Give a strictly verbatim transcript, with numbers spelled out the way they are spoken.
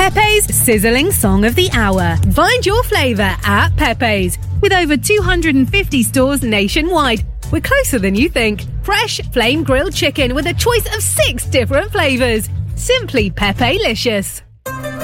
Pepe's Sizzling Song of the Hour. Find your flavour at Pepe's. With over two hundred fifty stores nationwide, we're closer than you think. Fresh flame grilled chicken with a choice of six different flavours. Simply Pepe-licious.